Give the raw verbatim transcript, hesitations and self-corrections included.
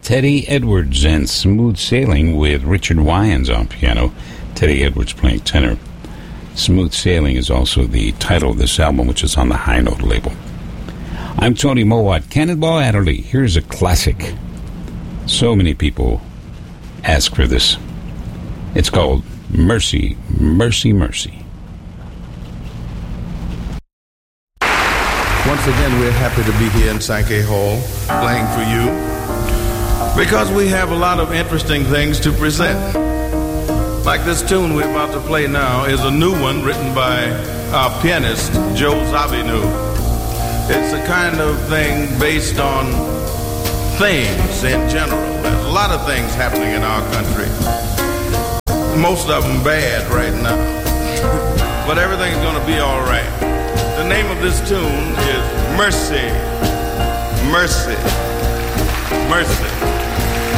Teddy Edwards and Smooth Sailing with Richard Wyans on piano. Teddy Edwards playing tenor. Smooth Sailing is also the title of this album, which is on the High Note label. I'm Tony Mowat. Cannonball Adderley. Here's a classic. So many people ask for this. It's called Mercy, Mercy, Mercy. Once again, we're happy to be here in Sankey Hall playing for you because we have a lot of interesting things to present. Like this tune we're about to play now is a new one written by our pianist, Joe Zawinul. It's a kind of thing based on things in general. There's a lot of things happening in our country. Most of them bad right now. But everything's going to be all right. The name of this tune is Mercy, Mercy, Mercy.